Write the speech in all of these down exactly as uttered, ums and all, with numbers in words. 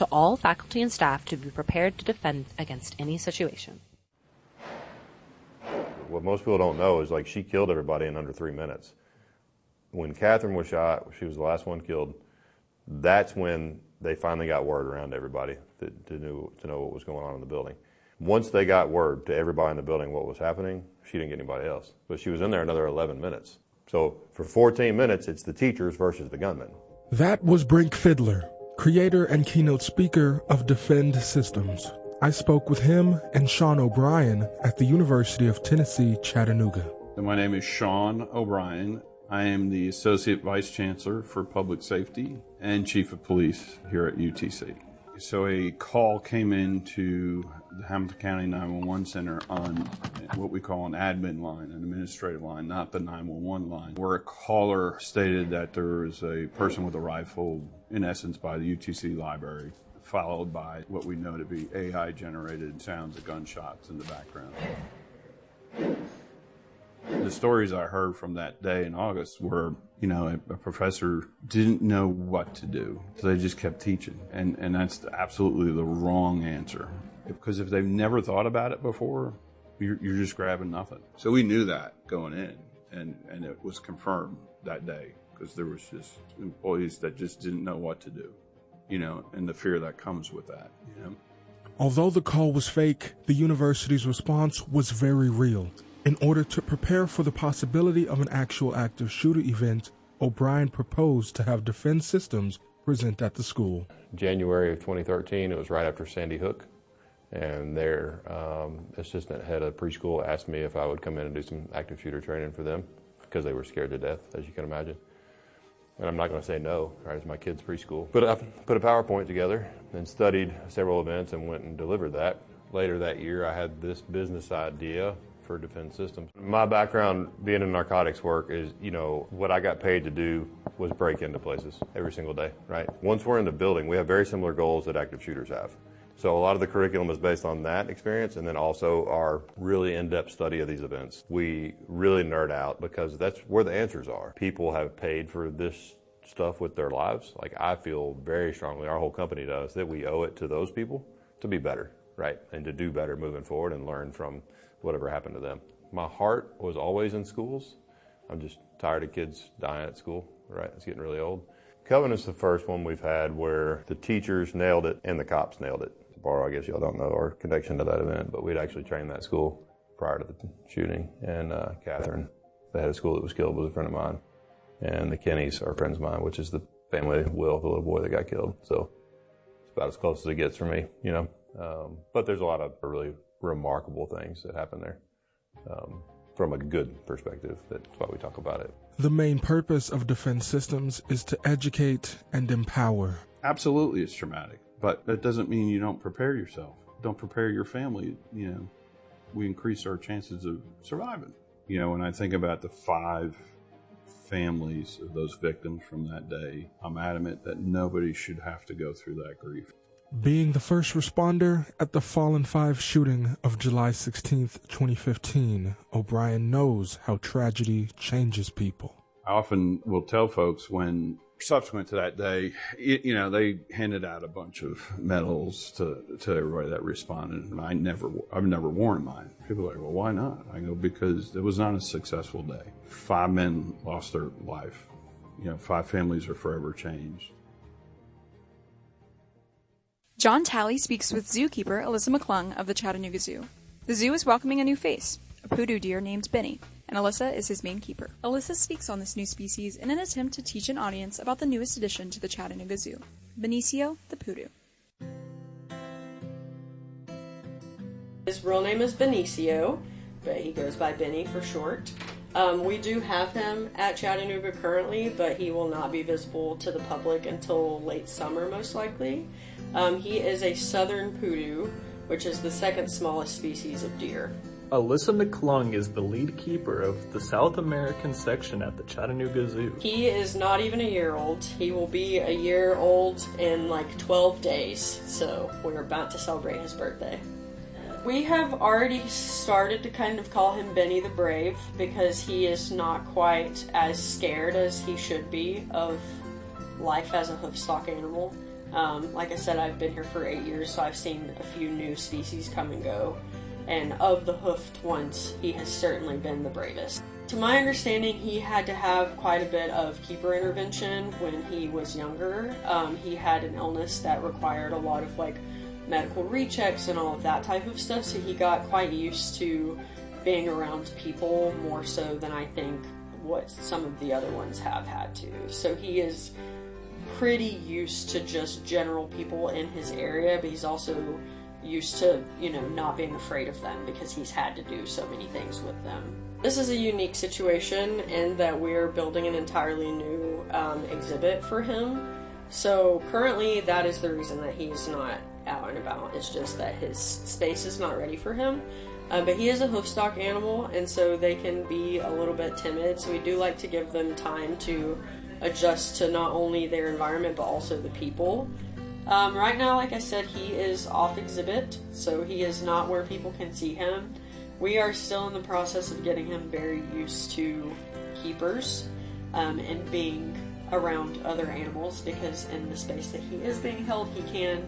to all faculty and staff to be prepared to defend against any situation. What most people don't know is, like, she killed everybody in under three minutes. When Catherine was shot, she was the last one killed. That's when they finally got word around to everybody to, to, knew, to know what was going on in the building. Once they got word to everybody in the building what was happening, she didn't get anybody else. But she was in there another eleven minutes. So for fourteen minutes, it's the teachers versus the gunmen. That was Brink Fiddler, creator and keynote speaker of Defend Systems. I spoke with him and Sean O'Brien at the University of Tennessee, Chattanooga. My name is Sean O'Brien. I am the Associate Vice Chancellor for Public Safety and Chief of Police here at U T C. So a call came into the Hamilton County nine one one Center on what we call an admin line, an administrative line, not the nine one one line, where a caller stated that there was a person with a rifle, in essence, by the U T C library, followed by what we know to be A I-generated sounds of gunshots in the background. The stories I heard from that day in August were, you know, a, a professor didn't know what to do, so they just kept teaching. And, and that's absolutely the wrong answer. Because if they've never thought about it before, you're, you're just grabbing nothing. So we knew that going in, and, and it was confirmed that day, because there was just employees that just didn't know what to do, you know, and the fear that comes with that, you know. Although the call was fake, the university's response was very real. In order to prepare for the possibility of an actual active shooter event, O'Brien proposed to have Defend Systems present at the school. January of twenty thirteen, it was right after Sandy Hook, and their um, assistant head of preschool asked me if I would come in and do some active shooter training for them, because they were scared to death, as you can imagine. And I'm not going to say no, right, it's my kid's preschool. But I put a PowerPoint together and studied several events and went and delivered that. Later that year, I had this business idea for Defend Systems. My background being in narcotics work is, you know, what I got paid to do was break into places every single day, right? Once we're in the building, we have very similar goals that active shooters have. So a lot of the curriculum is based on that experience, and then also our really in-depth study of these events. We really nerd out because that's where the answers are. People have paid for this stuff with their lives. Like, I feel very strongly, our whole company does, that we owe it to those people to be better, right? And to do better moving forward and learn from whatever happened to them. My heart was always in schools. I'm just tired of kids dying at school, right? It's getting really old. Covenant's the first one we've had where the teachers nailed it and the cops nailed it. To borrow, I guess y'all don't know our connection to that event, but we'd actually trained that school prior to the shooting. And uh, Catherine, the head of school that was killed, was a friend of mine. And the Kennys are friends of mine, which is the family of Will, the little boy that got killed. So it's about as close as it gets for me, you know. Um, but there's a lot of really remarkable things that happen there um, from a good perspective. That's why we talk about it. The main purpose of Defend Systems is to educate and empower. Absolutely, it's traumatic, but that doesn't mean you don't prepare yourself. Don't prepare your family. You know, we increase our chances of surviving. You know, when I think about the five families of those victims from that day, I'm adamant that nobody should have to go through that grief. Being the first responder at the Fallen Five shooting of July sixteenth, twenty fifteen, O'Brien knows how tragedy changes people. I often will tell folks when, subsequent to that day, you, you know, they handed out a bunch of medals to, to everybody that responded, and I never, I've never worn mine. People are like, well, why not? I go, because it was not a successful day. Five men lost their life. You know, five families are forever changed. John Talley speaks with zookeeper Alyssa McClung of the Chattanooga Zoo. The zoo is welcoming a new face, a poodoo deer named Benny, and Alyssa is his main keeper. Alyssa speaks on this new species in an attempt to teach an audience about the newest addition to the Chattanooga Zoo, Benicio the poodoo. His real name is Benicio, but he goes by Benny for short. Um, we do have him at Chattanooga currently, but he will not be visible to the public until late summer, most likely. Um, he is a southern poodoo, which is the second smallest species of deer. Alyssa McClung is the lead keeper of the South American section at the Chattanooga Zoo. He is not even a year old. He will be a year old in like twelve days, so we're about to celebrate his birthday. We have already started to kind of call him Benny the Brave because he is not quite as scared as he should be of life as a hoofstock animal. Um, like I said, I've been here for eight years, so I've seen a few new species come and go. And of the hoofed ones, he has certainly been the bravest. To my understanding, he had to have quite a bit of keeper intervention when he was younger. Um, he had an illness that required a lot of like medical rechecks and all of that type of stuff, so he got quite used to being around people more so than I think what some of the other ones have had to. So he is pretty used to just general people in his area, but he's also used to, you know, not being afraid of them because he's had to do so many things with them. This is a unique situation in that we're building an entirely new um, exhibit for him. So currently that is the reason that he's not out and about. It's just that his space is not ready for him. Uh, but he is a hoofstock animal, and so they can be a little bit timid. So we do like to give them time to adjust to not only their environment but also the people. Um, right now, like I said, he is off exhibit, so he is not where people can see him. We are still in the process of getting him very used to keepers um, and being around other animals, because in the space that he is being held, he can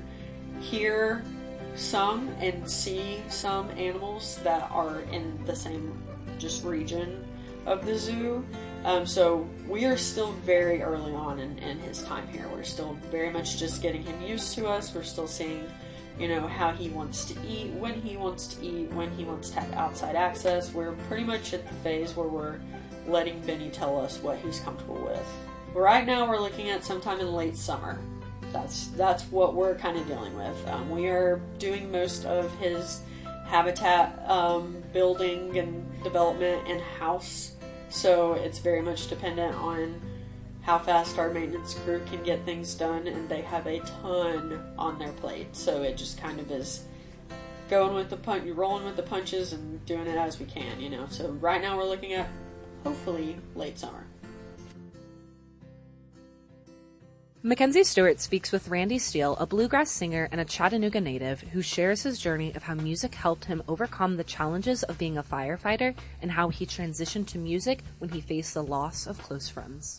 hear some and see some animals that are in the same just region of the zoo. Um, so we are still very early on in, in his time here. We're still very much just getting him used to us. We're still seeing, you know, how he wants to eat, when he wants to eat, when he wants to have outside access. We're pretty much at the phase where we're letting Benny tell us what he's comfortable with. Right now we're looking at sometime in late summer. That's that's what we're kind of dealing with. Um, we are doing most of his habitat um, building and development in-house. So it's very much dependent on how fast our maintenance crew can get things done, and they have a ton on their plate. So it just kind of is going with the punch, rolling with the punches, and doing it as we can, you know. So right now we're looking at hopefully late summer. Mackenzie Stewart speaks with Randy Steele, a bluegrass singer and a Chattanooga native, who shares his journey of how music helped him overcome the challenges of being a firefighter and how he transitioned to music when he faced the loss of close friends.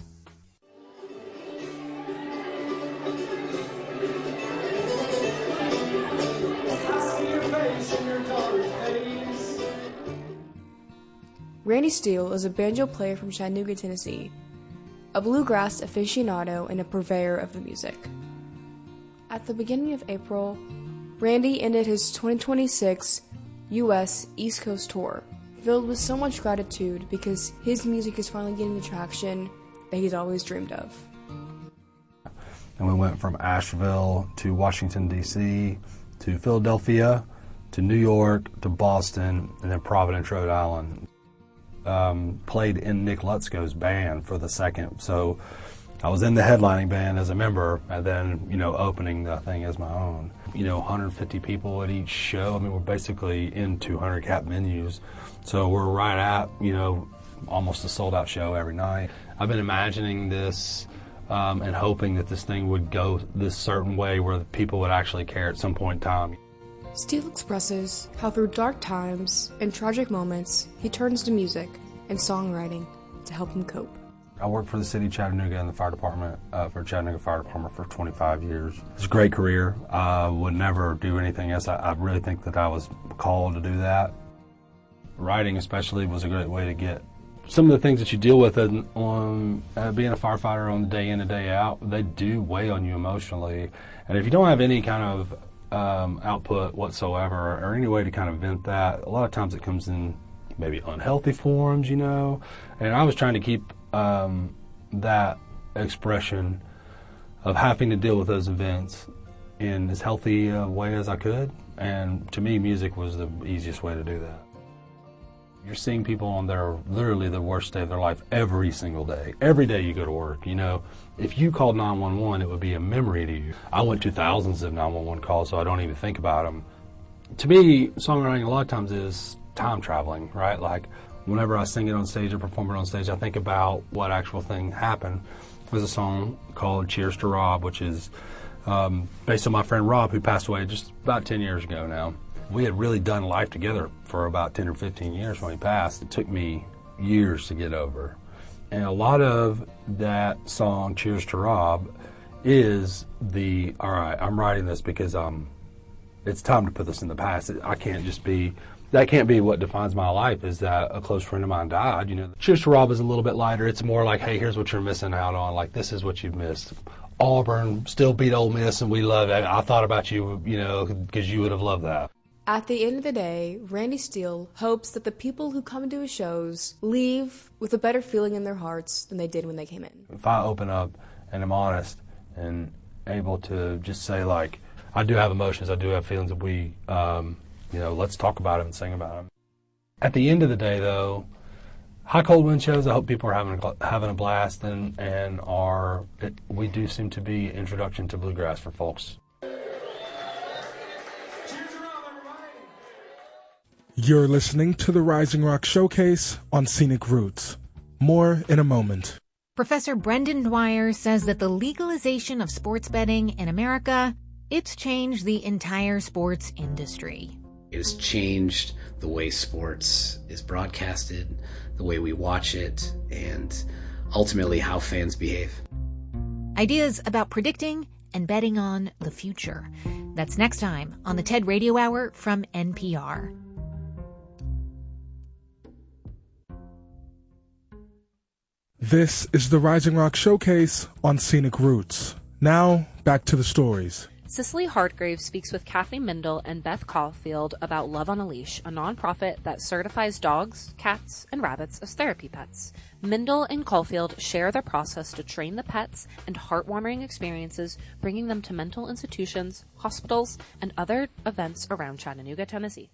Randy Steele is a banjo player from Chattanooga, Tennessee, a bluegrass aficionado and a purveyor of the music. At the beginning of April, Randy ended his twenty twenty-six U S East Coast tour, filled with so much gratitude because his music is finally getting the traction that he's always dreamed of. And we went from Asheville to Washington, D C, to Philadelphia, to New York, to Boston, and then Providence, Rhode Island. Um, played in Nick Lutzko's band for the second, so I was in the headlining band as a member, and then, you know, opening the thing as my own. You know, one hundred fifty people at each show. I mean, we're basically in two hundred cap venues, so we're right at, you know, almost a sold-out show every night. I've been imagining this um, and hoping that this thing would go this certain way where the people would actually care at some point in time. Steele expresses how through dark times and tragic moments, he turns to music and songwriting to help him cope. I worked for the city of Chattanooga in the fire department, uh, for Chattanooga Fire Department for twenty-five years. It's a great career. I would never do anything else. I, I really think that I was called to do that. Writing especially was a great way to get some of the things that you deal with on uh, being a firefighter on the day in and day out. They do weigh on you emotionally. And if you don't have any kind of Um, output whatsoever, or any way to kind of vent that, a lot of times it comes in maybe unhealthy forms, you know, and I was trying to keep um, that expression of having to deal with those events in as healthy a way as I could, and to me music was the easiest way to do that. You're seeing people on their literally the worst day of their life every single day. Every day you go to work, you know. If you called nine one one, it would be a memory to you. I went to thousands of nine one one calls, so I don't even think about them. To me, songwriting a lot of times is time traveling, right? Like, whenever I sing it on stage or perform it on stage, I think about what actual thing happened. There's a song called Cheers to Rob, which is um, based on my friend Rob, who passed away just about ten years ago now. We had really done life together for about ten or fifteen years when he passed. It took me years to get over. And a lot of that song, Cheers to Rob, is the, all right, I'm writing this because um, it's time to put this in the past. I can't just be, that can't be what defines my life, is that a close friend of mine died. You know, Cheers to Rob is a little bit lighter. It's more like, hey, here's what you're missing out on. Like, this is what you've missed. Auburn still beat Ole Miss, and we love it. I thought about you, you know, because you would have loved that. At the end of the day, Randy Steele hopes that the people who come to his shows leave with a better feeling in their hearts than they did when they came in. If I open up and am honest and able to just say, like, I do have emotions, I do have feelings, that we, um, you know, let's talk about them and sing about them. At the end of the day, though, high cold wind shows, I hope people are having a, having a blast, and, and are, it, we do seem to be an introduction to bluegrass for folks. You're listening to the Rising Rock Showcase on Scenic Roots. More in a moment. Professor Brendan Dwyer says that the legalization of sports betting in America, it's changed the entire sports industry. It has changed the way sports is broadcasted, the way we watch it, and ultimately how fans behave. Ideas about predicting and betting on the future. That's next time on the TED Radio Hour from N P R. This is the Rising Rock Showcase on Scenic Roots. Now, back to the stories. Cicely Hardgrave speaks with Kathy Mindel and Beth Caulfield about Love on a Leash, a nonprofit that certifies dogs, cats, and rabbits as therapy pets. Mindel and Caulfield share their process to train the pets and heartwarming experiences, bringing them to mental institutions, hospitals, and other events around Chattanooga, Tennessee.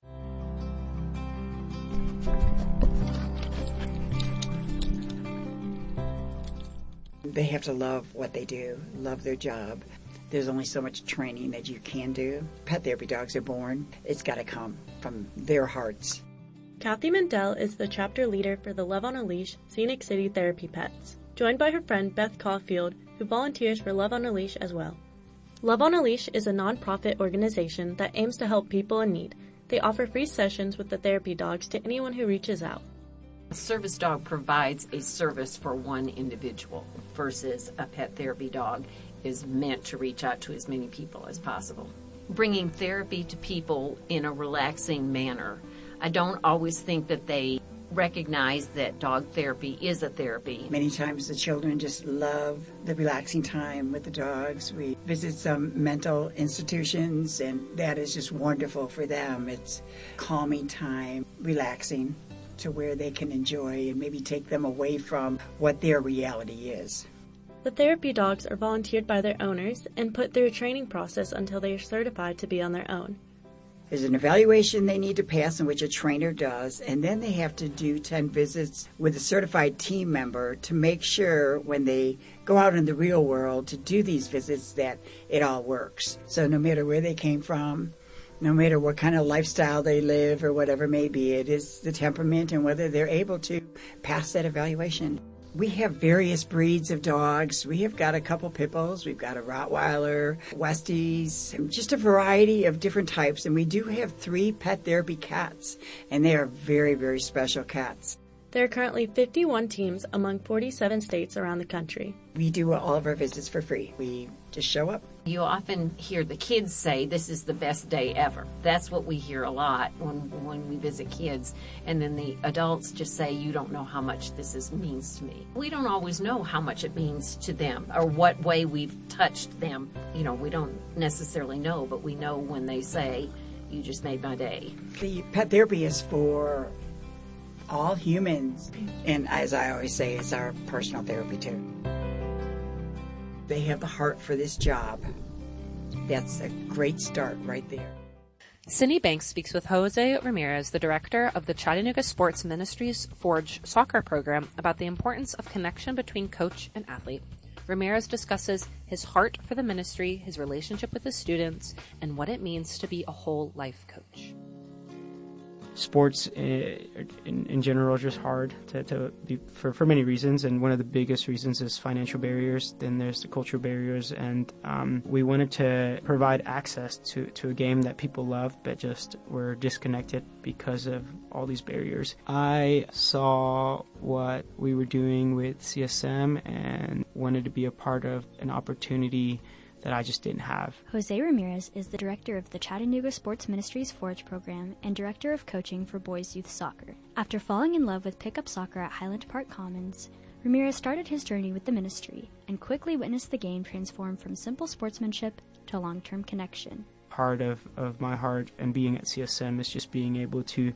They have to love what they do, love their job. There's only so much training that you can do. Pet therapy dogs are born. It's got to come from their hearts. Kathy Mindel is the chapter leader for the Love on a Leash Scenic City Therapy Pets, joined by her friend Beth Caulfield, who volunteers for Love on a Leash as well. Love on a Leash is a nonprofit organization that aims to help people in need. They offer free sessions with the therapy dogs to anyone who reaches out. A service dog provides a service for one individual versus a pet therapy dog is meant to reach out to as many people as possible. Bringing therapy to people in a relaxing manner. I don't always think that they recognize that dog therapy is a therapy. Many times the children just love the relaxing time with the dogs. We visit some mental institutions, and that is just wonderful for them. It's calming time, relaxing, to where they can enjoy and maybe take them away from what their reality is. The therapy dogs are volunteered by their owners and put through a training process until they are certified to be on their own. There's an evaluation they need to pass in which a trainer does, and then they have to do ten visits with a certified team member to make sure when they go out in the real world to do these visits that it all works. So no matter where they came from, no matter what kind of lifestyle they live or whatever it may be, it is the temperament and whether they're able to pass that evaluation. We have various breeds of dogs. We have got a couple pit bulls. We've got a Rottweiler, Westies, just a variety of different types. And we do have three pet therapy cats, and they are very, very special cats. There are currently fifty-one teams among forty-seven states around the country. We do all of our visits for free. We just show up. You often hear the kids say, this is the best day ever. That's what we hear a lot when when we visit kids. And then the adults just say, you don't know how much this is, means to me. We don't always know how much it means to them or what way we've touched them. You know, we don't necessarily know, but we know when they say, you just made my day. The pet therapy is for all humans. And as I always say, it's our personal therapy too. They have the heart for this job. That's a great start right there. Cindy Banks speaks with Jose Ramirez, the director of the Chattanooga Sports Ministries Forge soccer program, about the importance of connection between coach and athlete. Ramirez discusses his heart for the ministry, his relationship with the students, and what it means to be a whole life coach. sports in, in general are just hard to, to be, for, for many reasons, and one of the biggest reasons is financial barriers. Then there's the cultural barriers, and um, we wanted to provide access to, to a game that people love but just were disconnected because of all these barriers. I saw what we were doing with C S M and wanted to be a part of an opportunity that I just didn't have. Jose Ramirez is the director of the Chattanooga Sports Ministries Forage program and director of coaching for boys youth soccer. After falling in love with pickup soccer at Highland Park Commons, Ramirez started his journey with the ministry and quickly witnessed the game transform from simple sportsmanship to long-term connection. Part of, of my heart and being at C S M is just being able to,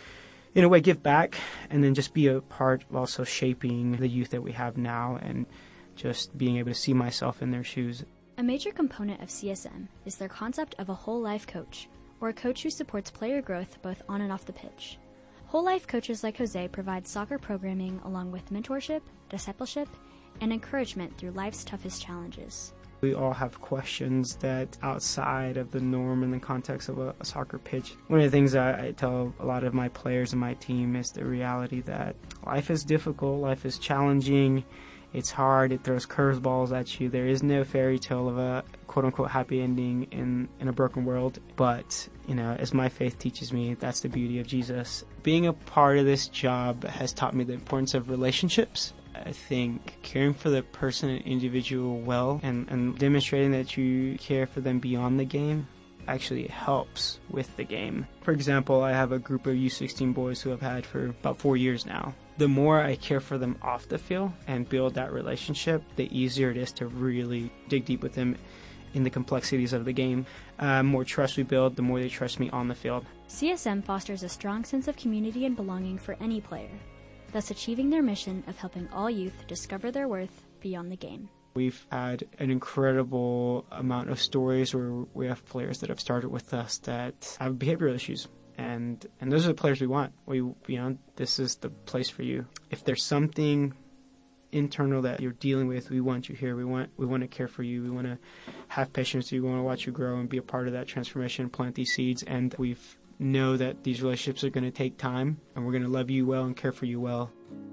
in a way, give back and then just be a part of also shaping the youth that we have now and just being able to see myself in their shoes. A major component of C S M is their concept of a whole life coach, or a coach who supports player growth both on and off the pitch. Whole life coaches like Jose provide soccer programming along with mentorship, discipleship, and encouragement through life's toughest challenges. We all have questions that outside of the norm in the context of a, a soccer pitch. One of the things I, I tell a lot of my players and my team is the reality that life is difficult, life is challenging, it's hard, it throws curveballs at you. There is no fairy tale of a quote-unquote happy ending in, in a broken world. But, you know, as my faith teaches me, that's the beauty of Jesus. Being a part of this job has taught me the importance of relationships. I think caring for the person and individual well and, and demonstrating that you care for them beyond the game actually helps with the game. For example, I have a group of U sixteen boys who I've had for about four years now. The more I care for them off the field and build that relationship, the easier it is to really dig deep with them in the complexities of the game. Uh, more trust we build, the more they trust me on the field. C S M fosters a strong sense of community and belonging for any player, thus achieving their mission of helping all youth discover their worth beyond the game. We've had an incredible amount of stories where we have players that have started with us that have behavioral issues. And and those are the players we want. We, you know, this is the place for you. If there's something internal that you're dealing with, we want you here. We want we want to care for you. We want to have patience. We want to watch you grow and be a part of that transformation, plant these seeds. And we know that these relationships are going to take time, and we're going to love you well and care for you well.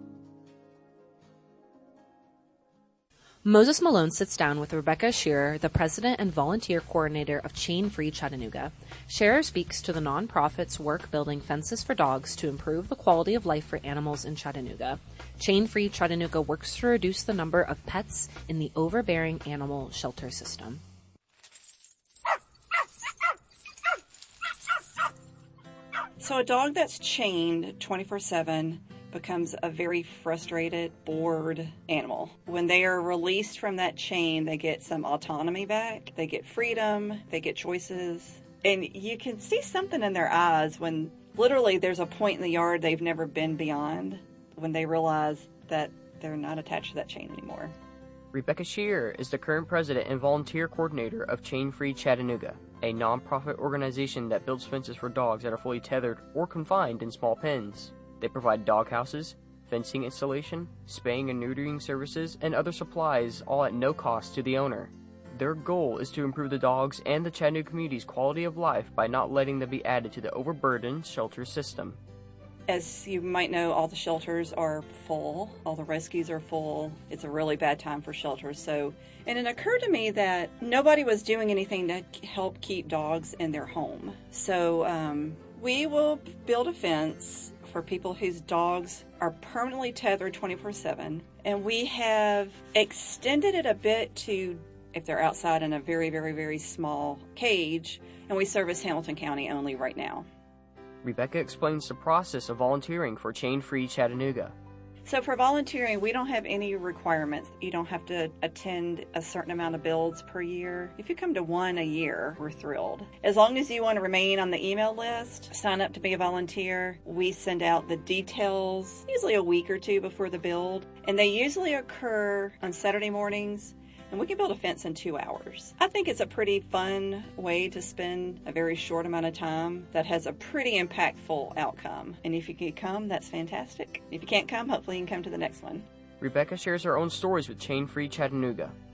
Moses Malone sits down with Rebecca Shearer, the president and volunteer coordinator of Chain Free Chattanooga. Shearer speaks to the nonprofit's work building fences for dogs to improve the quality of life for animals in Chattanooga. Chain Free Chattanooga works to reduce the number of pets in the overbearing animal shelter system. So a dog that's chained twenty-four seven becomes a very frustrated, bored animal. When they are released from that chain, they get some autonomy back, they get freedom, they get choices, and you can see something in their eyes when literally there's a point in the yard they've never been beyond, when they realize that they're not attached to that chain anymore. Rebecca Shearer is the current president and volunteer coordinator of Chain Free Chattanooga, a nonprofit organization that builds fences for dogs that are fully tethered or confined in small pens. They provide dog houses, fencing installation, spaying and neutering services, and other supplies, all at no cost to the owner. Their goal is to improve the dogs and the Chattanooga community's quality of life by not letting them be added to the overburdened shelter system. As you might know, all the shelters are full, all the rescues are full. It's a really bad time for shelters. So, and it occurred to me that nobody was doing anything to help keep dogs in their home. So um, we will build a fence for people whose dogs are permanently tethered twenty-four seven. And we have extended it a bit to if they're outside in a very, very, very small cage. And we service Hamilton County only right now. Rebecca explains the process of volunteering for Chain Free Chattanooga. So for volunteering, we don't have any requirements. You don't have to attend a certain amount of builds per year. If you come to one a year, we're thrilled. As long as you want to remain on the email list, sign up to be a volunteer. We send out the details usually a week or two before the build, and they usually occur on Saturday mornings. And we can build a fence in two hours. I think it's a pretty fun way to spend a very short amount of time that has a pretty impactful outcome. And if you can come, that's fantastic. If you can't come, hopefully you can come to the next one. Rebecca shares her own stories with Chain Free Chattanooga.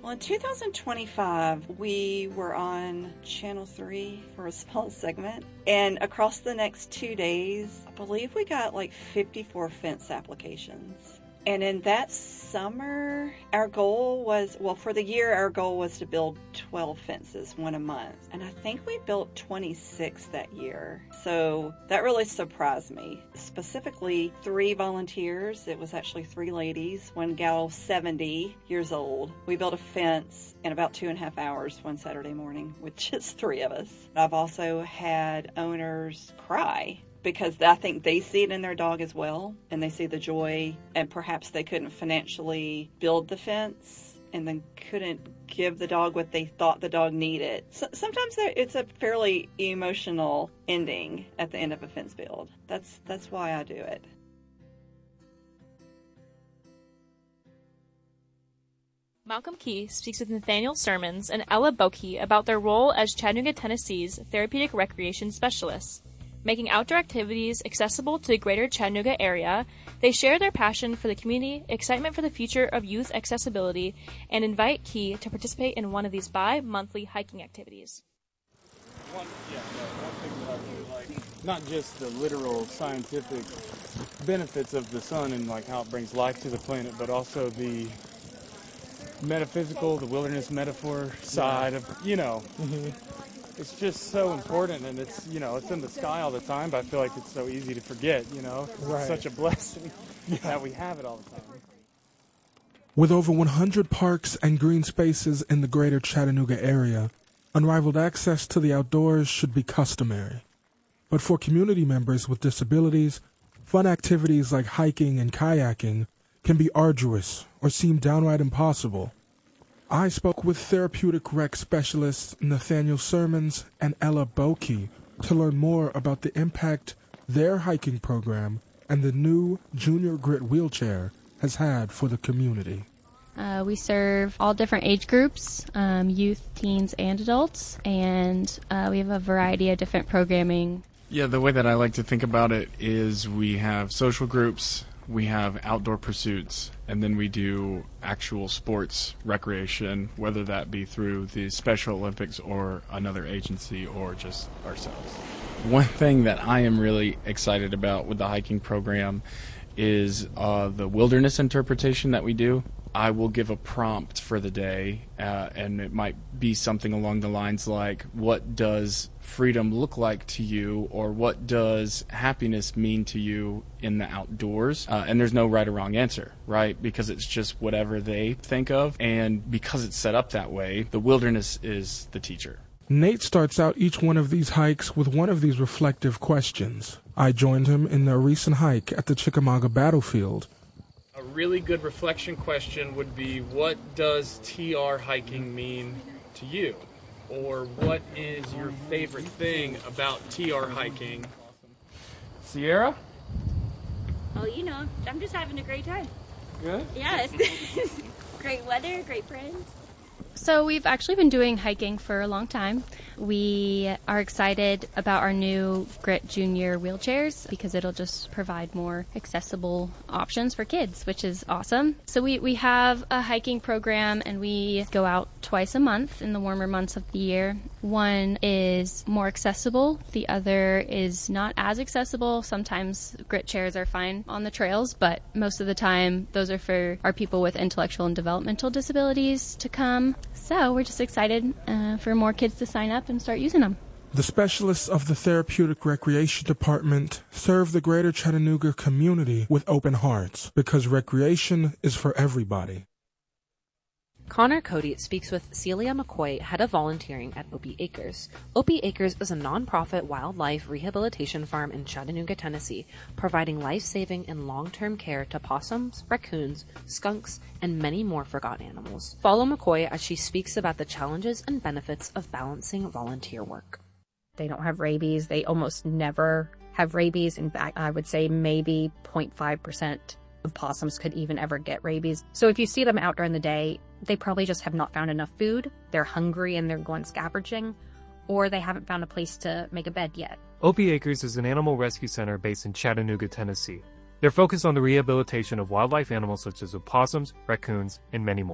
Well, in two thousand twenty-five, we were on Channel three for a small segment, and across the next two days, I believe we got like fifty-four fence applications. And in that summer, our goal was, well, for the year, our goal was to build twelve fences, one a month. And I think we built twenty-six that year. So that really surprised me. Specifically, three volunteers. It was actually three ladies, one gal seventy years old. We built a fence in about two and a half hours one Saturday morning with just three of us. I've also had owners cry, because I think they see it in their dog as well, and they see the joy, and perhaps they couldn't financially build the fence and then couldn't give the dog what they thought the dog needed. So sometimes it's a fairly emotional ending at the end of a fence build. That's, that's why I do it. Malcolm Key speaks with Nathaniel Sermons and Ella Boki about their role as Chattanooga, Tennessee's therapeutic recreation specialists. Making outdoor activities accessible to the greater Chattanooga area, they share their passion for the community, excitement for the future of youth accessibility, and invite Key to participate in one of these bi-monthly hiking activities. One, yeah, no, one thing that I really like, not just the literal scientific benefits of the sun and like how it brings life to the planet, but also the metaphysical, the wilderness metaphor side of, you know, mm-hmm. It's just so important, and it's, you know, it's in the sky all the time, but I feel like it's so easy to forget, you know. Right. It's such a blessing yeah. that we have it all the time. With over one hundred parks and green spaces in the greater Chattanooga area, unrivaled access to the outdoors should be customary. But for community members with disabilities, fun activities like hiking and kayaking can be arduous or seem downright impossible. I spoke with therapeutic rec specialists Nathaniel Sermons and Ella Boki to learn more about the impact their hiking program and the new Junior Grit wheelchair has had for the community. Uh, we serve all different age groups, um, youth, teens, and adults, and uh, we have a variety of different programming. Yeah, the way that I like to think about it is we have social groups, we have outdoor pursuits, and then we do actual sports recreation, whether that be through the Special Olympics or another agency or just ourselves. One thing that I am really excited about with the hiking program is uh, the wilderness interpretation that we do. I will give a prompt for the day, uh, and it might be something along the lines like, what does freedom look like to you, or what does happiness mean to you in the outdoors? Uh, and there's no right or wrong answer, right? Because it's just whatever they think of, and because it's set up that way, the wilderness is the teacher. Nate starts out each one of these hikes with one of these reflective questions. I joined him in a recent hike at the Chickamauga battlefield. A really good reflection question would be, what does T R hiking mean to you? Or what is your favorite thing about T R hiking? Sierra? Oh, you know, I'm just having a great time. Good? Yeah, it's great weather, great friends. So we've actually been doing hiking for a long time. We are excited about our new Grit Junior wheelchairs because it'll just provide more accessible options for kids, which is awesome. So we, we have a hiking program, and we go out twice a month in the warmer months of the year. One is more accessible. The other is not as accessible. Sometimes Grit chairs are fine on the trails, but most of the time those are for our people with intellectual and developmental disabilities to come. So we're just excited uh, for more kids to sign up and start using them. The specialists of the Therapeutic Recreation Department serve the greater Chattanooga community with open hearts because recreation is for everybody. Connor Cody speaks with Celia McCoy, head of volunteering at Opie Acres. Opie Acres is a nonprofit wildlife rehabilitation farm in Chattanooga, Tennessee, providing life-saving and long-term care to possums, raccoons, skunks, and many more forgotten animals. Follow McCoy as she speaks about the challenges and benefits of balancing volunteer work. They don't have rabies. They almost never have rabies. In fact, I would say maybe zero point five percent of possums could even ever get rabies. So if you see them out during the day, they probably just have not found enough food, they're hungry and they're going scavenging, or they haven't found a place to make a bed yet. Opie Acres is an animal rescue center based in Chattanooga, Tennessee. They're focused on the rehabilitation of wildlife animals such as opossums, raccoons, and many more.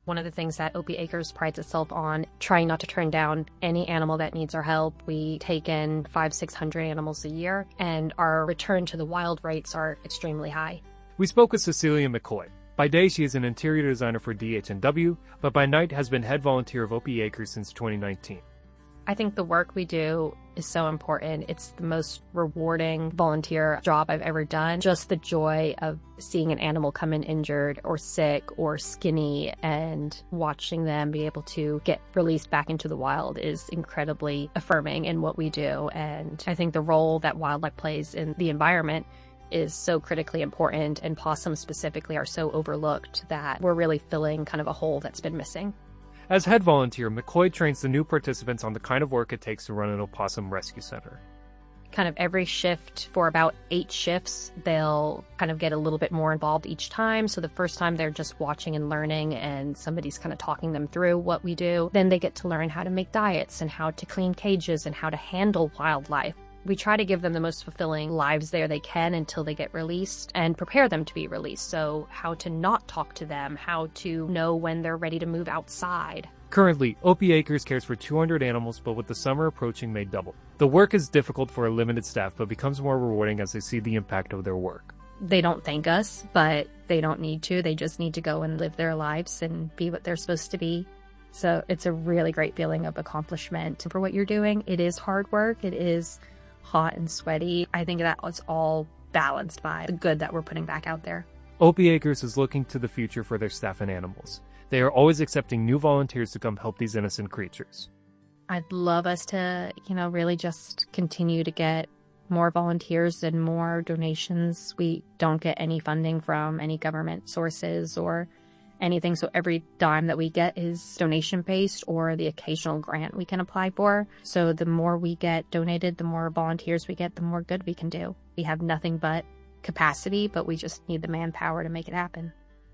One of the things that Opie Acres prides itself on, trying not to turn down any animal that needs our help. We take in five, six hundred animals a year, and our return to the wild rates are extremely high. We spoke with Cecilia McCoy. By day, she is an interior designer for D H and W, but by night has been head volunteer of Opie Acres since twenty nineteen. I think the work we do is so important. It's the most rewarding volunteer job I've ever done. Just the joy of seeing an animal come in injured or sick or skinny and watching them be able to get released back into the wild is incredibly affirming in what we do. And I think the role that wildlife plays in the environment is so critically important, and possums specifically are so overlooked that we're really filling kind of a hole that's been missing. As head volunteer, McCoy trains the new participants on the kind of work it takes to run an opossum rescue center. Kind of every shift, for about eight shifts, they'll kind of get a little bit more involved each time. So the first time they're just watching and learning, and somebody's kind of talking them through what we do. Then they get to learn how to make diets and how to clean cages and how to handle wildlife. We try to give them the most fulfilling lives there they can until they get released and prepare them to be released. So how to not talk to them, how to know when they're ready to move outside. Currently, Opie Acres cares for two hundred animals, but with the summer approaching may double. The work is difficult for a limited staff, but becomes more rewarding as they see the impact of their work. They don't thank us, but they don't need to. They just need to go and live their lives and be what they're supposed to be. So it's a really great feeling of accomplishment for what you're doing. It is hard work. It is hot and sweaty. I think that was all balanced by the good that we're putting back out there. Opie Acres is looking to the future for their staff and animals. They are always accepting new volunteers to come help these innocent creatures. I'd love us to, you know, really just continue to get more volunteers and more donations. We don't get any funding from any government sources or anything, so every dime that we get is donation-based or the occasional grant we can apply for. So the more we get donated, the more volunteers we get, the more good we can do. We have nothing but capacity, but we just need the manpower to make it happen.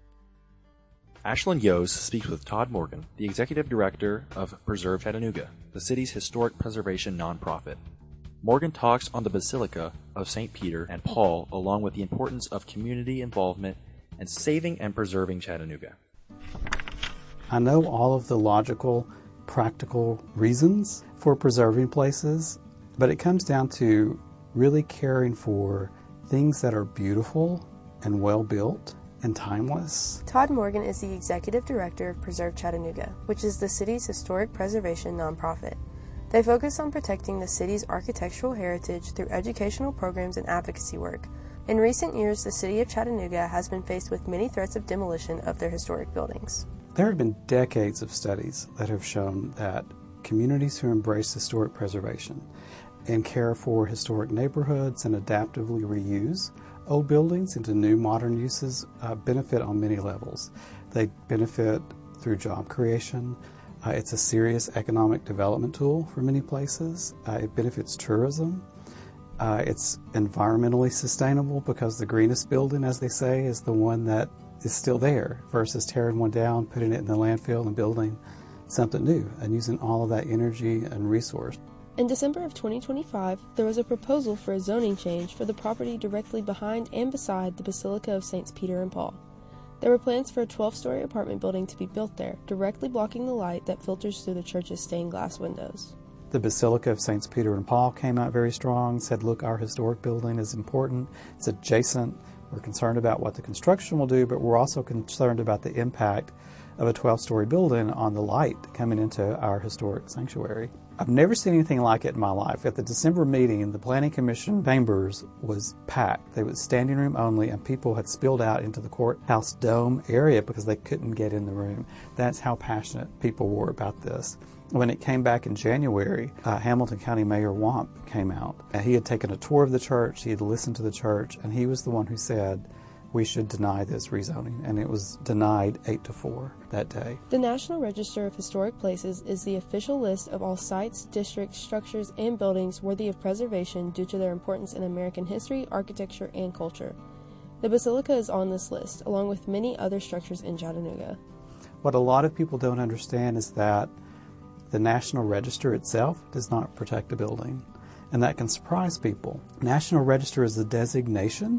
Ashlyn Yos speaks with Todd Morgan, the Executive Director of Preserve Chattanooga, the city's historic preservation nonprofit. Morgan talks on the Basilica of Saint Peter and Paul, along with the importance of community involvement and saving and preserving Chattanooga. I know all of the logical, practical reasons for preserving places, but it comes down to really caring for things that are beautiful and well-built and timeless. Todd Morgan is the Executive Director of Preserve Chattanooga, which is the city's historic preservation nonprofit. They focus on protecting the city's architectural heritage through educational programs and advocacy work. In recent years, the city of Chattanooga has been faced with many threats of demolition of their historic buildings. There have been decades of studies that have shown that communities who embrace historic preservation and care for historic neighborhoods and adaptively reuse old buildings into new modern uses uh, benefit on many levels. They benefit through job creation. Uh, it's a serious economic development tool for many places. Uh, it benefits tourism. Uh, it's environmentally sustainable because the greenest building, as they say, is the one that is still there versus tearing one down, putting it in the landfill and building something new and using all of that energy and resource. In December of twenty twenty-five, there was a proposal for a zoning change for the property directly behind and beside the Basilica of Saints Peter and Paul. There were plans for a twelve-story apartment building to be built there, directly blocking the light that filters through the church's stained glass windows. The Basilica of Saints Peter and Paul came out very strong, said, look, our historic building is important, it's adjacent, we're concerned about what the construction will do, but we're also concerned about the impact of a twelve-story building on the light coming into our historic sanctuary. I've never seen anything like it in my life. At the December meeting, the Planning Commission chambers was packed. They was standing room only, and people had spilled out into the courthouse dome area because they couldn't get in the room. That's how passionate people were about this. When it came back in January, uh, Hamilton County Mayor Wamp came out. And he had taken a tour of the church, he had listened to the church, and he was the one who said, we should deny this rezoning, and it was denied eight to four that day. The National Register of Historic Places is the official list of all sites, districts, structures, and buildings worthy of preservation due to their importance in American history, architecture, and culture. The Basilica is on this list, along with many other structures in Chattanooga. What a lot of people don't understand is that the National Register itself does not protect a building, and that can surprise people. National Register is a designation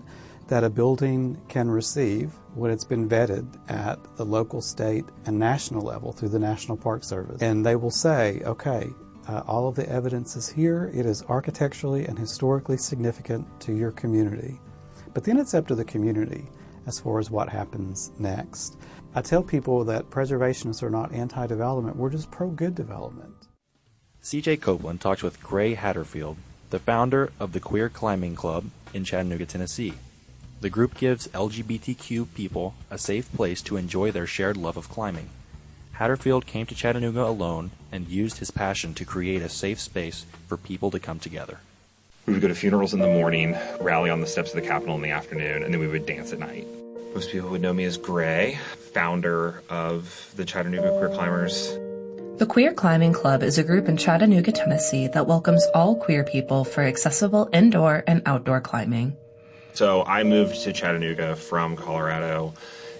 that a building can receive when it's been vetted at the local, state, and national level through the National Park Service. And they will say, okay, uh, all of the evidence is here. It is architecturally and historically significant to your community. But then it's up to the community as far as what happens next. I tell people that preservationists are not anti-development. We're just pro-good development. C J Copeland talks with Gray Hatterfield, the founder of the Queer Climbing Club in Chattanooga, Tennessee. The group gives L G B T Q people a safe place to enjoy their shared love of climbing. Hatterfield came to Chattanooga alone and used his passion to create a safe space for people to come together. We would go to funerals in the morning, rally on the steps of the Capitol in the afternoon, and then we would dance at night. Most people would know me as Gray, founder of the Chattanooga Queer Climbers. The Queer Climbing Club is a group in Chattanooga, Tennessee that welcomes all queer people for accessible indoor and outdoor climbing. So I moved to Chattanooga from Colorado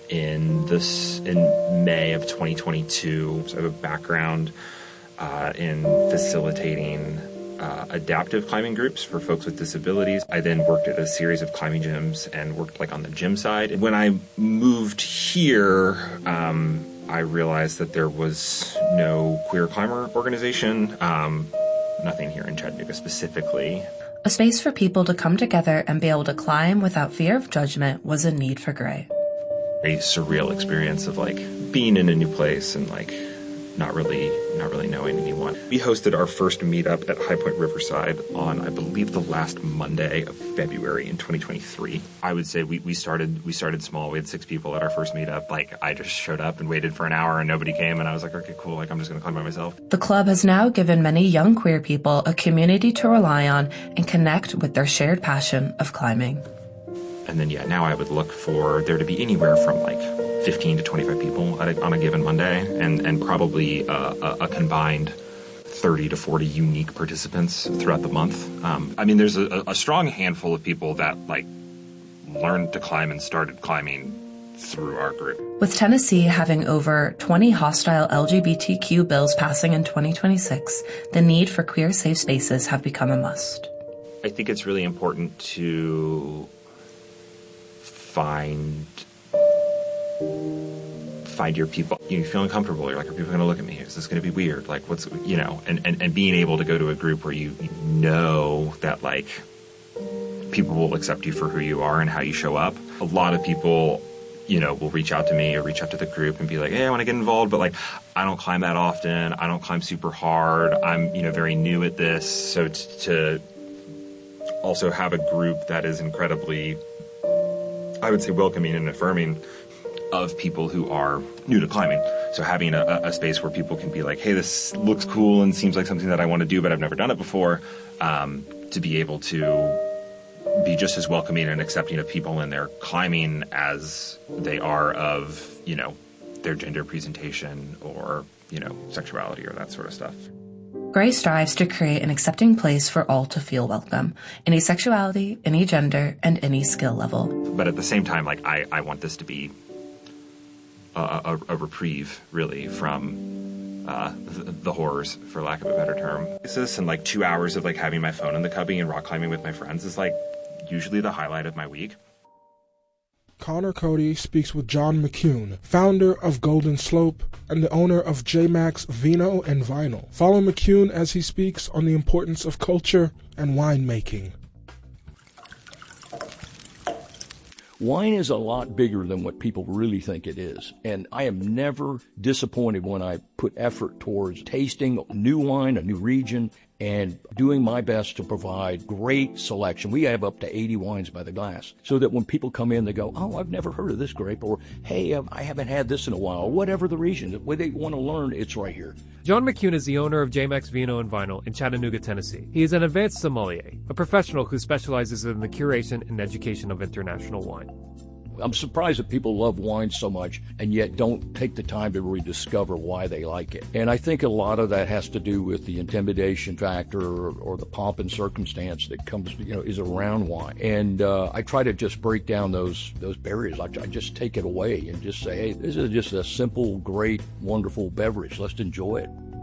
in this in May of twenty twenty-two. So I have a background uh, in facilitating uh, adaptive climbing groups for folks with disabilities. I then worked at a series of climbing gyms and worked like on the gym side. When I moved here, um, I realized that there was no queer climber organization, um, nothing here in Chattanooga specifically. A space for people to come together and be able to climb without fear of judgment was a need for Gray. A surreal experience of like being in a new place and like not really not really knowing anyone. We hosted our first meetup at High Point Riverside on, I believe, the last Monday of February in twenty twenty-three. I would say we, we started we started small. We had six people at our first meetup. Like I just showed up and waited for an hour and nobody came, and I was like, okay, cool, like I'm just gonna climb by myself. The club has now given many young queer people a community to rely on and connect with their shared passion of climbing. And then yeah, now I would look for there to be anywhere from like fifteen to twenty-five people at a, on a given Monday, and, and probably a, a, a combined thirty to forty unique participants throughout the month. Um, I mean, there's a, a strong handful of people that like learned to climb and started climbing through our group. With Tennessee having over twenty hostile L G B T Q bills passing in twenty twenty-six, the need for queer safe spaces have become a must. I think it's really important to find find your people. You feel uncomfortable. You're like, are people going to look at me? Is this going to be weird? Like, what's, you know, and, and, and being able to go to a group where you know that, like, people will accept you for who you are and how you show up. A lot of people, you know, will reach out to me or reach out to the group and be like, hey, I want to get involved, but, like, I don't climb that often. I don't climb super hard. I'm, you know, very new at this. So t- to also have a group that is incredibly, I would say, welcoming and affirming of people who are new to climbing. So having a, a space where people can be like, hey, this looks cool and seems like something that I want to do, but I've never done it before, um, to be able to be just as welcoming and accepting of people in their climbing as they are of, you know, their gender presentation or, you know, sexuality or that sort of stuff. Gray strives to create an accepting place for all to feel welcome, any sexuality, any gender, and any skill level. But at the same time, like, I, I want this to be a, a, a reprieve, really, from uh, the, the horrors, for lack of a better term. This and, like, two hours of, like, having my phone in the cubby and rock climbing with my friends is, like, usually the highlight of my week. Connor Cody speaks with John McCune, founder of Golden Slope and the owner of J Max Vino and Vinyl. Follow McCune as he speaks on the importance of culture and winemaking. Wine is a lot bigger than what people really think it is, and I am never disappointed when I put effort towards tasting new wine, a new region, and doing my best to provide great selection. We have up to eighty wines by the glass, so that when people come in, they go, oh, I've never heard of this grape, or hey, I haven't had this in a while, or whatever the reason. When they want to learn, it's right here. John McCune is the owner of J Max Vino and Vinyl in Chattanooga, Tennessee. He is an advanced sommelier, a professional who specializes in the curation and education of international wine. I'm surprised that people love wine so much and yet don't take the time to rediscover why they like it. And I think a lot of that has to do with the intimidation factor or, or the pomp and circumstance that comes, you know, is around wine. And uh, I try to just break down those those barriers. I, I just take it away and just say, hey, this is just a simple, great, wonderful beverage. Let's enjoy it.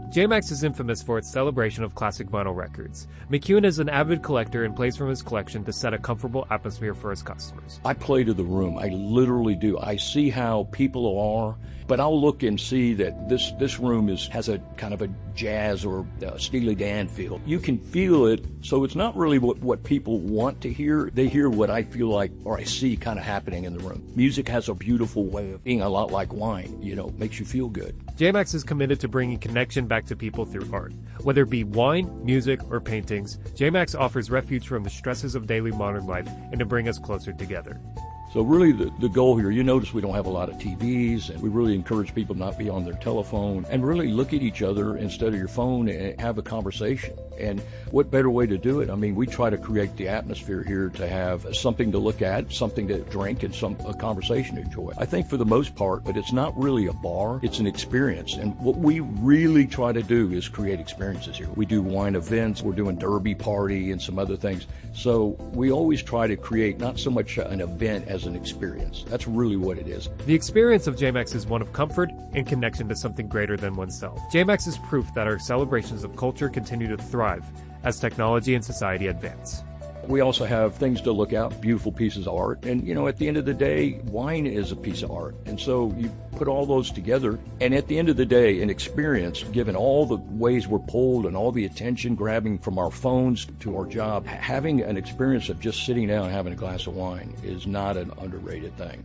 J MAX is infamous for its celebration of classic vinyl records. McEwen is an avid collector and plays from his collection to set a comfortable atmosphere for his customers. I play to the room. I literally do. I see how people are, but I'll look and see that this, this room is has a kind of a jazz or uh, Steely Dan feel. You can feel it, so it's not really what, what people want to hear. They hear what I feel like or I see kind of happening in the room. Music has a beautiful way of being a lot like wine, you know, makes you feel good. J MAX is committed to bringing connection back to people through art. Whether it be wine, music, or paintings, J MAX offers refuge from the stresses of daily modern life and to bring us closer together. So really the, the goal here, you notice we don't have a lot of T Vs, and we really encourage people not be on their telephone and really look at each other instead of your phone and have a conversation. And what better way to do it? I mean, we try to create the atmosphere here to have something to look at, something to drink, and some a conversation to enjoy. I think for the most part, but it's not really a bar, it's an experience. And what we really try to do is create experiences here. We do wine events, we're doing derby party and some other things. So we always try to create not so much an event as an experience. That's really what it is. The experience of J MAX is one of comfort and connection to something greater than oneself. J MAX is proof that our celebrations of culture continue to thrive as technology and society advance. We also have things to look at, beautiful pieces of art. And, you know, at the end of the day, wine is a piece of art. And so you put all those together. And at the end of the day, an experience, given all the ways we're pulled and all the attention grabbing from our phones to our job, having an experience of just sitting down and having a glass of wine is not an underrated thing.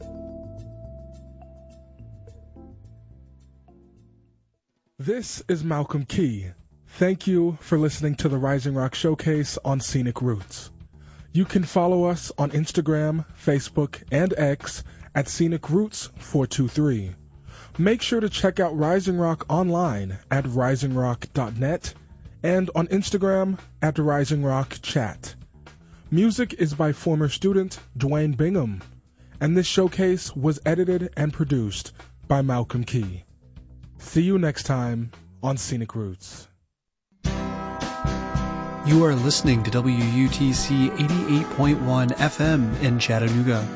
This is Malcolm Key. Thank you for listening to the Rising Rock Showcase on Scenic Roots. You can follow us on Instagram, Facebook, and X at Scenic Roots four two three. Make sure to check out Rising Rock online at rising rock dot net and on Instagram at Rising Rock Chat. Music is by former student Dwayne Bingham, and this showcase was edited and produced by Malcolm Key. See you next time on Scenic Roots. You are listening to W U T C eighty-eight point one F M in Chattanooga.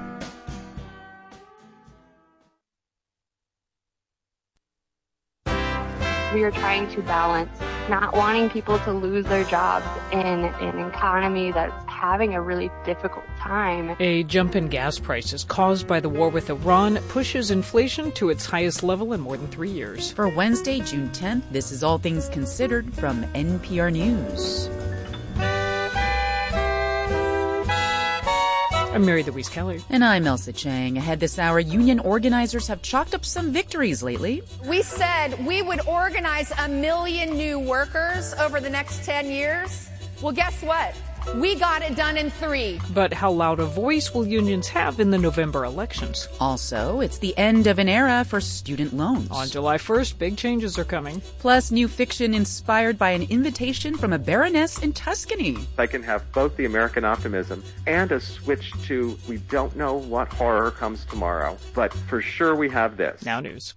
We are trying to balance not wanting people to lose their jobs in an economy that's having a really difficult time. A jump in gas prices caused by the war with Iran pushes inflation to its highest level in more than three years. For Wednesday, June tenth, this is All Things Considered from N P R News. I'm Mary Louise Keller. And I'm Elsa Chang. Ahead this hour, union organizers have chalked up some victories lately. We said we would organize a million new workers over the next ten years. Well, guess what? We got it done in three. But how loud a voice will unions have in the November elections? Also, it's the end of an era for student loans. On July first, big changes are coming. Plus, new fiction inspired by an invitation from a baroness in Tuscany. I can have both the American optimism and a switch to we don't know what horror comes tomorrow, but for sure we have this. Now news.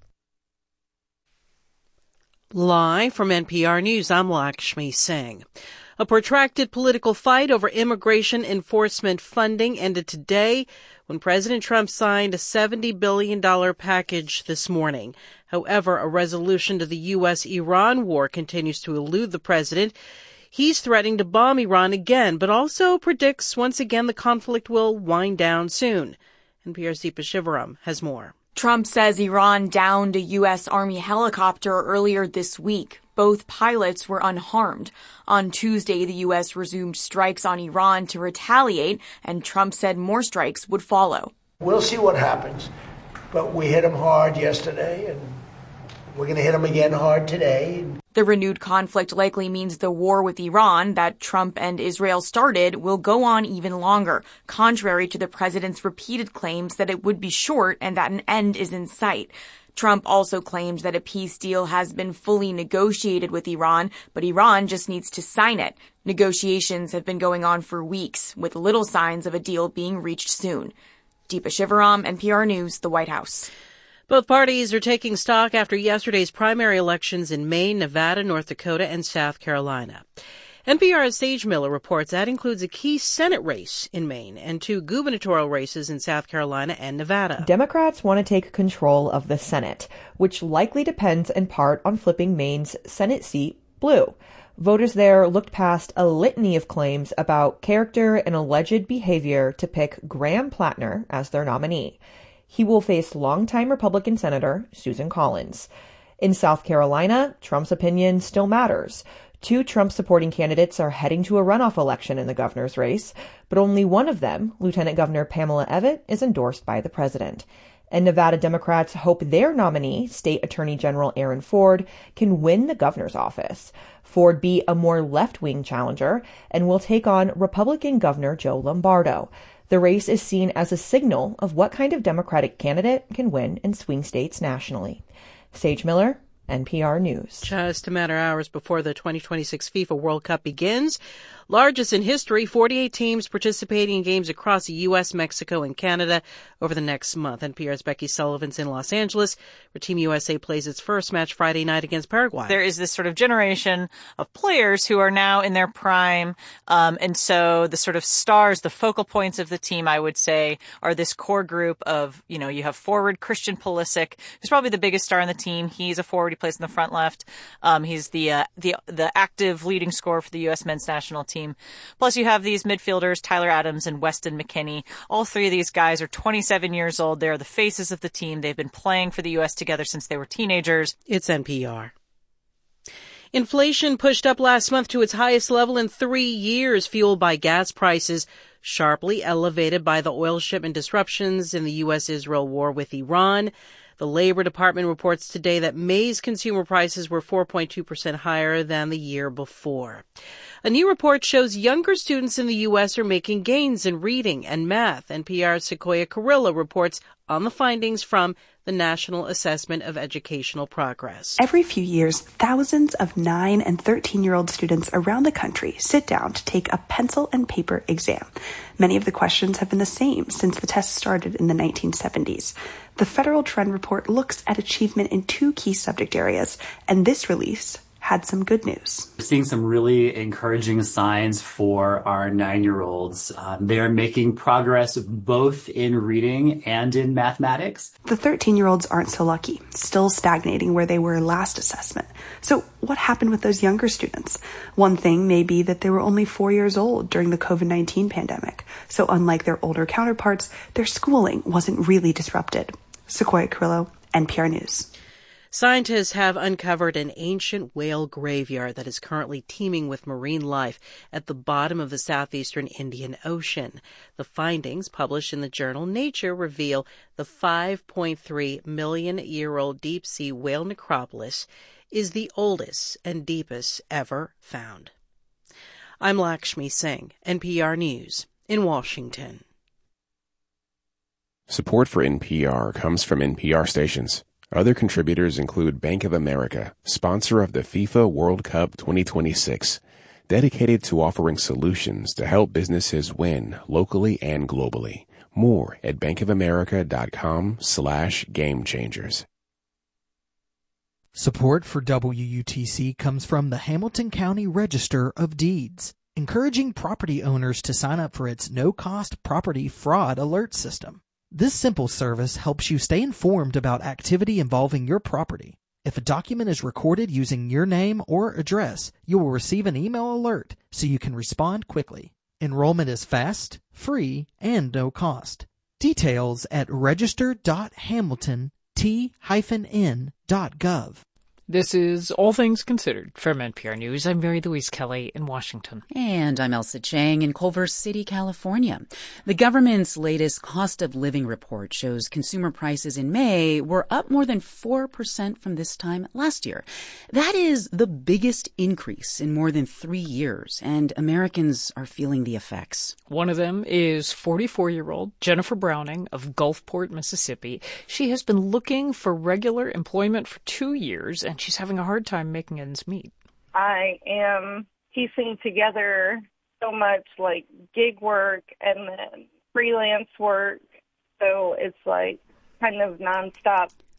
Live from N P R News, I'm Lakshmi Singh. A protracted political fight over immigration enforcement funding ended today when President Trump signed a seventy billion dollars package this morning. However, a resolution to the U S Iran war continues to elude the president. He's threatening to bomb Iran again, but also predicts once again the conflict will wind down soon. N P R's Deepa Shivaram has more. Trump says Iran downed a U S Army helicopter earlier this week. Both pilots were unharmed. On Tuesday, the U S resumed strikes on Iran to retaliate, and Trump said more strikes would follow. We'll see what happens, but we hit them hard yesterday, and we're going to hit them again hard today. The renewed conflict likely means the war with Iran that Trump and Israel started will go on even longer, contrary to the president's repeated claims that it would be short and that an end is in sight. Trump also claimed that a peace deal has been fully negotiated with Iran, but Iran just needs to sign it. Negotiations have been going on for weeks, with little signs of a deal being reached soon. Deepa Shivaram, N P R News, the White House. Both parties are taking stock after yesterday's primary elections in Maine, Nevada, North Dakota, and South Carolina. N P R's Sage Miller reports that includes a key Senate race in Maine and two gubernatorial races in South Carolina and Nevada. Democrats want to take control of the Senate, which likely depends in part on flipping Maine's Senate seat blue. Voters there looked past a litany of claims about character and alleged behavior to pick Graham Plattner as their nominee. He will face longtime Republican Senator Susan Collins. In South Carolina, Trump's opinion still matters. Two Trump-supporting candidates are heading to a runoff election in the governor's race, but only one of them, Lieutenant Governor Pamela Evette, is endorsed by the president. And Nevada Democrats hope their nominee, State Attorney General Aaron Ford, can win the governor's office. Ford be a more left-wing challenger and will take on Republican Governor Joe Lombardo. The race is seen as a signal of what kind of Democratic candidate can win in swing states nationally. Sage Miller, N P R News. Just a matter of hours before the twenty twenty-six FIFA World Cup begins. Largest in history, forty-eight teams participating in games across the U S, Mexico, and Canada over the next month. N P R's Becky Sullivan's in Los Angeles, where Team U S A plays its first match Friday night against Paraguay. There is this sort of generation of players who are now in their prime. Um, and so the sort of stars, the focal points of the team, I would say, are this core group of, you know, you have forward Christian Pulisic, who's probably the biggest star on the team. He's a forward. He plays in the front left. Um, he's the, uh, the, the active leading scorer for the U S men's national team. Plus, you have these midfielders, Tyler Adams and Weston McKennie. All three of these guys are twenty-seven years old. They're the faces of the team. They've been playing for the U S together since they were teenagers. It's N P R. Inflation pushed up last month to its highest level in three years, fueled by gas prices sharply elevated by the oil shipment disruptions in the U S Israel war with Iran. The Labor Department reports today that May's consumer prices were four point two percent higher than the year before. A new report shows younger students in the U S are making gains in reading and math. N P R's Sequoia Carrillo reports on the findings from the National Assessment of Educational Progress. Every few years, thousands of nine and thirteen-year-old students around the country sit down to take a pencil and paper exam. Many of the questions have been the same since the test started in the nineteen seventies. The Federal Trend Report looks at achievement in two key subject areas, and this release had some good news. We're seeing some really encouraging signs for our nine-year-olds. Uh, they're making progress both in reading and in mathematics. The thirteen-year-olds aren't so lucky, still stagnating where they were last assessment. So what happened with those younger students? One thing may be that they were only four years old during the covid nineteen pandemic. So unlike their older counterparts, their schooling wasn't really disrupted. Sequoia Carrillo, N P R News. Scientists have uncovered an ancient whale graveyard that is currently teeming with marine life at the bottom of the southeastern Indian Ocean. The findings, published in the journal Nature, reveal the five point three million year old deep-sea whale necropolis is the oldest and deepest ever found. I'm Lakshmi Singh, N P R News in Washington. Support for N P R comes from N P R stations. Other contributors include Bank of America, sponsor of the FIFA World Cup twenty twenty-six, dedicated to offering solutions to help businesses win locally and globally. More at bankofamerica.com slash game changers. Support for W U T C comes from the Hamilton County Register of Deeds, encouraging property owners to sign up for its no-cost property fraud alert system. This simple service helps you stay informed about activity involving your property. If a document is recorded using your name or address, you will receive an email alert so you can respond quickly. Enrollment is fast, free, and no cost. Details at register dot hamilton t dash n dot gov. This is All Things Considered from N P R News. I'm Mary Louise Kelly in Washington. And I'm Elsa Chang in Culver City, California. The government's latest cost of living report shows consumer prices in May were up more than four percent from this time last year. That is the biggest increase in more than three years, and Americans are feeling the effects. One of them is forty-four-year-old Jennifer Browning of Gulfport, Mississippi. She has been looking for regular employment for two years, and she's having a hard time making ends meet. I am piecing together so much like gig work and then freelance work, so it's like kind of nonstop.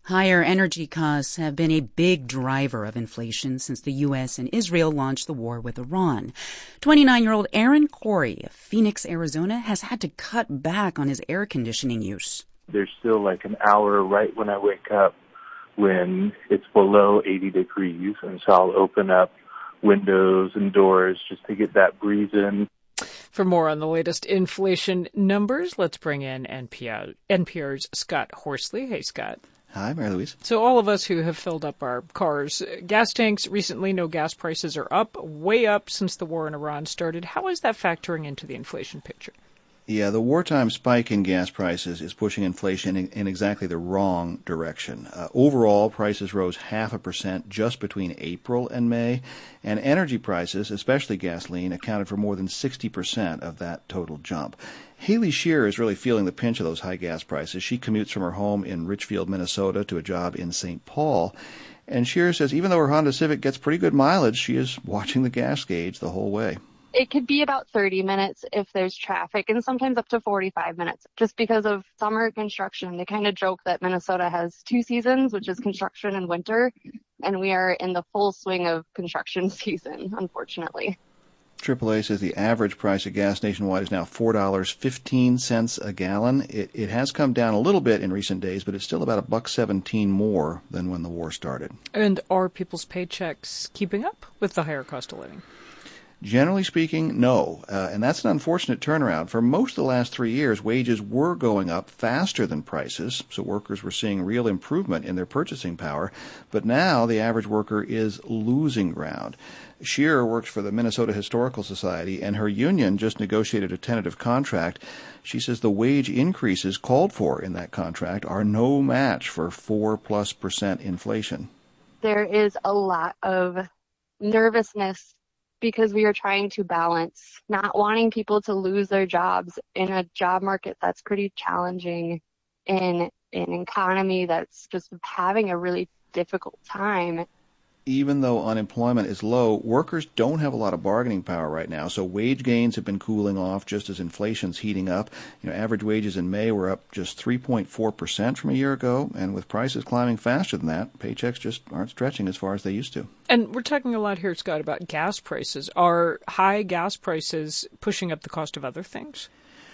Higher energy costs have been a big driver of inflation since the U S and Israel launched the war with Iran. twenty-nine-year-old Aaron Corey of Phoenix, Arizona, has had to cut back on his air conditioning use. There's still like an hour right when I wake up when it's below eighty degrees, and so I'll open up windows and doors just to get that breeze in. For more on the latest inflation numbers, let's bring in N P R, N P R's Scott Horsley. Hey, Scott. Hi, Mary Louise. So all of us who have filled up our cars, gas tanks recently, no gas prices are up, way up since the war in Iran started. How is that factoring into the inflation picture? Yeah, the wartime spike in gas prices is pushing inflation in, in exactly the wrong direction. Uh, overall, prices rose half a percent just between April and May, and energy prices, especially gasoline, accounted for more than sixty percent of that total jump. Haley Shearer is really feeling the pinch of those high gas prices. She commutes from her home in Richfield, Minnesota, to a job in Saint Paul. And Shearer says even though her Honda Civic gets pretty good mileage, she is watching the gas gauge the whole way. It could be about thirty minutes if there's traffic, and sometimes up to forty-five minutes, just because of summer construction. They kind of joke that Minnesota has two seasons, which is construction and winter, and we are in the full swing of construction season, unfortunately. triple A says the average price of gas nationwide is now four dollars and fifteen cents a gallon. It, it has come down a little bit in recent days, but it's still about a buck seventeen more than when the war started. And are people's paychecks keeping up with the higher cost of living? Generally speaking, no. Uh, and that's an unfortunate turnaround. For most of the last three years, wages were going up faster than prices, so workers were seeing real improvement in their purchasing power. But now the average worker is losing ground. Shearer works for the Minnesota Historical Society, and her union just negotiated a tentative contract. She says the wage increases called for in that contract are no match for four plus percent inflation. There is a lot of nervousness because we are trying to balance not wanting people to lose their jobs in a job market that's pretty challenging, in an economy that's just having a really difficult time. Even though unemployment is low, workers don't have a lot of bargaining power right now, so wage gains have been cooling off just as inflation's heating up. You know, average wages in May were up just three point four percent from a year ago, and with prices climbing faster than that, paychecks just aren't stretching as far as they used to. And we're talking a lot here, Scott, about gas prices. Are high gas prices pushing up the cost of other things?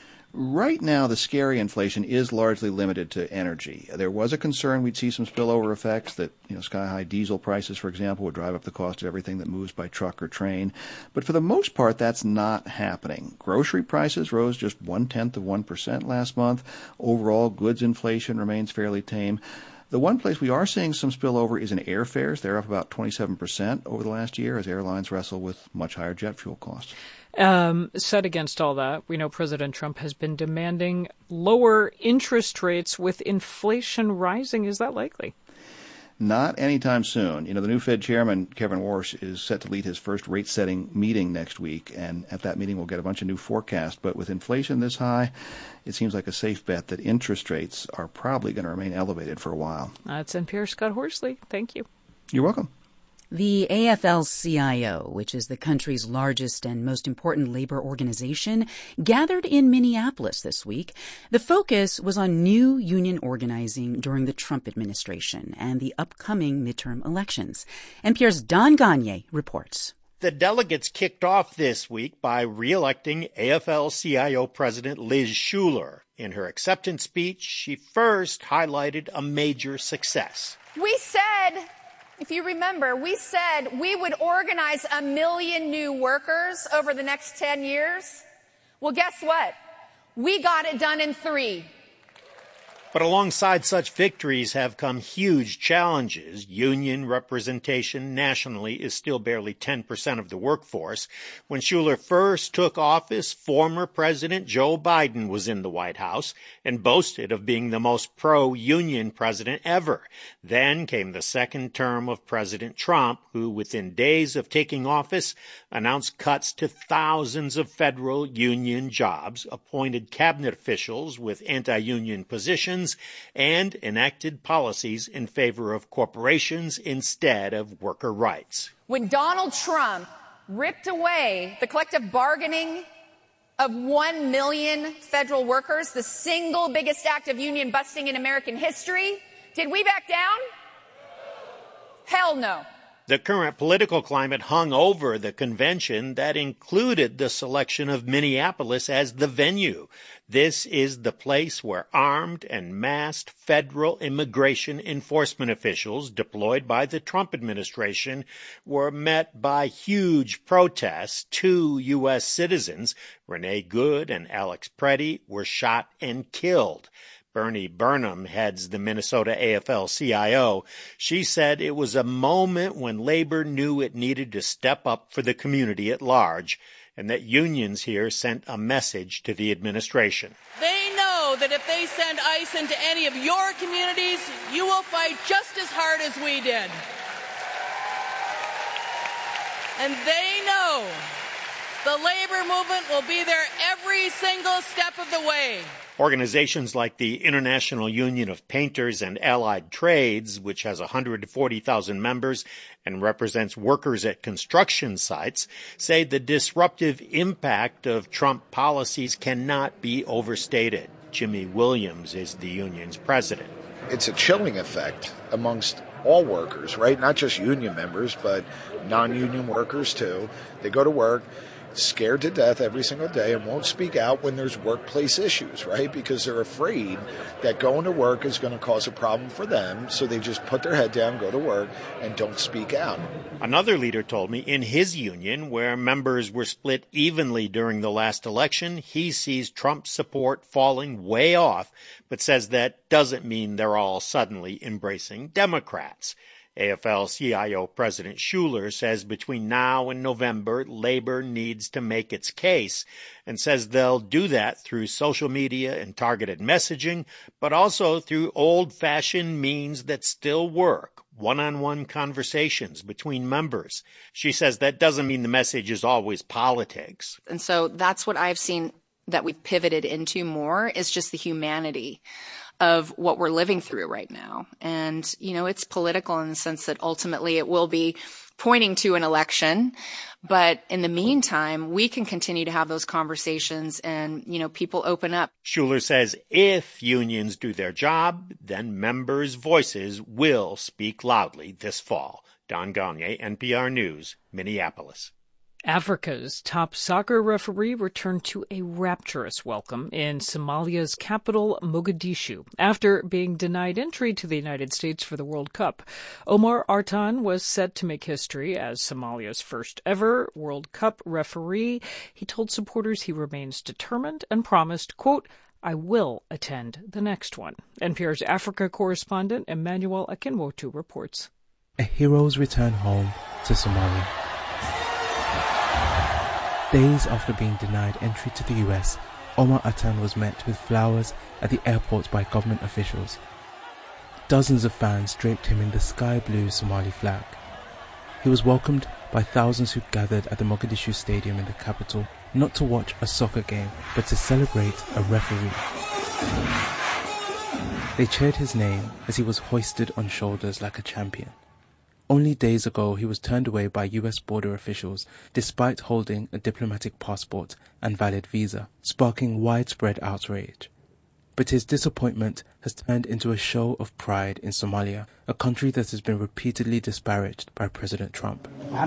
Right now, the scary inflation is largely limited to energy. There was a concern we'd see some spillover effects, that you know, sky-high diesel prices, for example, would drive up the cost of everything that moves by truck or train. But for the most part, that's not happening. Grocery prices rose just one-tenth of one percent last month. Overall, goods inflation remains fairly tame. The one place we are seeing some spillover is in airfares. They're up about twenty-seven percent over the last year as airlines wrestle with much higher jet fuel costs. Um, set against all that, we know President Trump has been demanding lower interest rates with inflation rising. Is that likely? Not anytime soon. You know, the new Fed chairman, Kevin Warsh, is set to lead his first rate-setting meeting next week, and at that meeting we'll get a bunch of new forecasts. But with inflation this high, it seems like a safe bet that interest rates are probably going to remain elevated for a while. That's N P R's Scott Horsley. Thank you. You're welcome. The A F L C I O, which is the country's largest and most important labor organization, gathered in Minneapolis this week. The focus was on new union organizing during the Trump administration and the upcoming midterm elections. N P R's Don Gagne reports. The delegates kicked off this week by re-electing A F L C I O President Liz Shuler. In her acceptance speech, she first highlighted a major success. We said... If you remember, we said we would organize a million new workers over the next ten years. Well, guess what? We got it done in three. But alongside such victories have come huge challenges. Union representation nationally is still barely ten percent of the workforce. When Shuler first took office, former President Joe Biden was in the White House and boasted of being the most pro-union president ever. Then came the second term of President Trump, who within days of taking office announced cuts to thousands of federal union jobs, appointed cabinet officials with anti-union positions, and enacted policies in favor of corporations instead of worker rights. When Donald Trump ripped away the collective bargaining of one million federal workers, the single biggest act of union busting in American history, Did we back down? Hell no. The current political climate hung over the convention that included the selection of Minneapolis as the venue. This is the place where armed and masked federal immigration enforcement officials deployed by the Trump administration were met by huge protests. Two U S citizens, Renee Good and Alex Preddy, were shot and killed. Bernie Burnham heads the Minnesota A F L C I O. She said it was a moment when labor knew it needed to step up for the community at large, and that unions here sent a message to the administration. They know that if they send ICE into any of your communities, you will fight just as hard as we did. And they know the labor movement will be there every single step of the way. Organizations like the International Union of Painters and Allied Trades, which has one hundred forty thousand members and represents workers at construction sites, say the disruptive impact of Trump policies cannot be overstated. Jimmy Williams is the union's president. It's a chilling effect amongst all workers, right? Not just union members, but non-union workers too. They go to work scared to death every single day and won't speak out when there's workplace issues, right? Because they're afraid that going to work is going to cause a problem for them, so they just put their head down, go to work, and don't speak out. Another leader told me in his union, where members were split evenly during the last election, he sees Trump's support falling way off, but says that doesn't mean they're all suddenly embracing Democrats. A F L C I O President Schuler says between now and November, labor needs to make its case, and says they'll do that through social media and targeted messaging, but also through old-fashioned means that still work, one-on-one conversations between members. She says that doesn't mean the message is always politics. And so that's what I've seen that we've pivoted into more, is just the humanity of what we're living through right now. And, you know, it's political in the sense that ultimately it will be pointing to an election. But in the meantime, we can continue to have those conversations and, you know, people open up. Schuler says if unions do their job, then members' voices will speak loudly this fall. Don Gagné, N P R News, Minneapolis. Africa's top soccer referee returned to a rapturous welcome in Somalia's capital, Mogadishu, after being denied entry to the United States for the World Cup. Omar Artan was set to make history as Somalia's first ever World Cup referee. He told supporters he remains determined and promised, quote, I will attend the next one. N P R's Africa correspondent Emmanuel Akinwotu reports. A hero's return home to Somalia. Days after being denied entry to the U S, Omar Artan was met with flowers at the airport by government officials. Dozens of fans draped him in the sky blue Somali flag. He was welcomed by thousands who gathered at the Mogadishu Stadium in the capital, not to watch a soccer game, but to celebrate a referee. They cheered his name as he was hoisted on shoulders like a champion. Only days ago, he was turned away by U S border officials despite holding a diplomatic passport and valid visa, sparking widespread outrage. But his disappointment has turned into a show of pride in Somalia, a country that has been repeatedly disparaged by President Trump.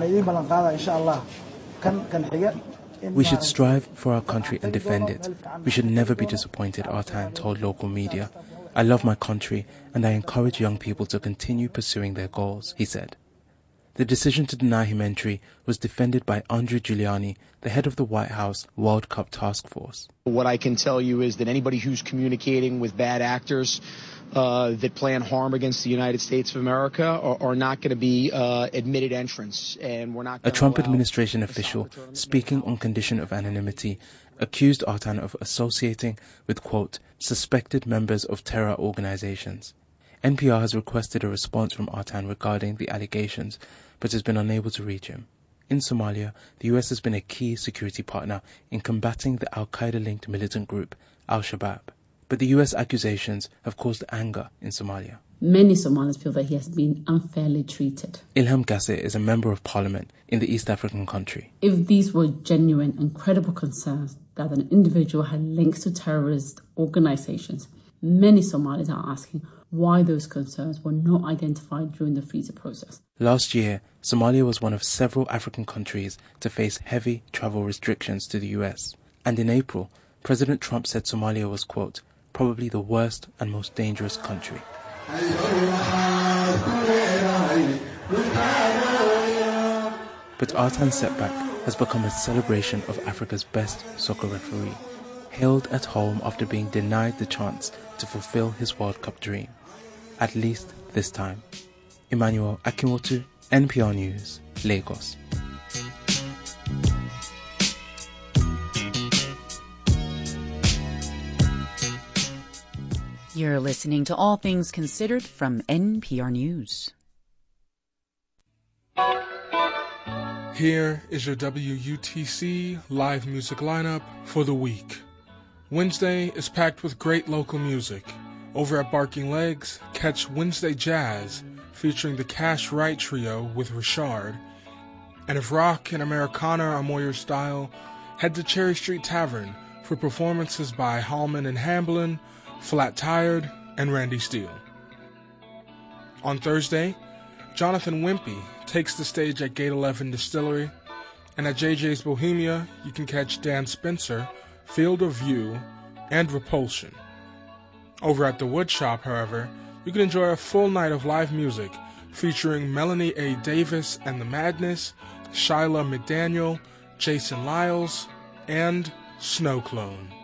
We should strive for our country and defend it. We should never be disappointed, Artan told local media. I love my country, and I encourage young people to continue pursuing their goals, he said. The decision to deny him entry was defended by Andrew Giuliani, the head of the White House World Cup Task Force. What I can tell you is that anybody who's communicating with bad actors uh, that plan harm against the United States of America are, are not going to be uh, admitted entrants, and we're not. A Trump administration official speaking on condition of anonymity accused Artan of associating with, quote, suspected members of terror organizations. N P R has requested a response from Artan regarding the allegations, but has been unable to reach him. In Somalia, the U S has been a key security partner in combating the Al-Qaeda-linked militant group, Al-Shabaab. But the U S accusations have caused anger in Somalia. Many Somalis feel that he has been unfairly treated. Ilham Gasset is a member of parliament in the East African country. If these were genuine and credible concerns that an individual had links to terrorist organizations, Many Somalis are asking why those concerns were not identified during the freezer process. Last year, Somalia was one of several African countries to face heavy travel restrictions to the U S. And in April, President Trump said Somalia was, quote, probably the worst and most dangerous country. But Artan's setback has become a celebration of Africa's best soccer referee, hailed at home after being denied the chance to fulfill his World Cup dream. At least this time. Emmanuel Akimotu, N P R News, Lagos. You're listening to All Things Considered from N P R News. Here is your W U T C live music lineup for the week. Wednesday is packed with great local music. Over at Barking Legs, catch Wednesday Jazz, featuring the Cash Wright Trio with Richard. And if rock and Americana are more your style, head to Cherry Street Tavern for performances by Hallman and Hamblin, Flat Tired, and Randy Steele. On Thursday, Jonathan Wimpy takes the stage at Gate eleven Distillery, and at J J's Bohemia, you can catch Dan Spencer, Field of View, and Repulsion. Over at the Wood Shop, however, you can enjoy a full night of live music featuring Melanie A. Davis and the Madness, Shyla McDaniel, Jason Lyles, and Snow Clone.